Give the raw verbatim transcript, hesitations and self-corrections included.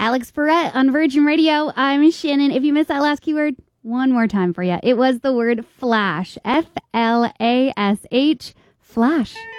Alex Barrett on Virgin Radio. I'm Shannon. If you missed that last keyword, one more time for you. It was the word flash. F L A S H. Flash.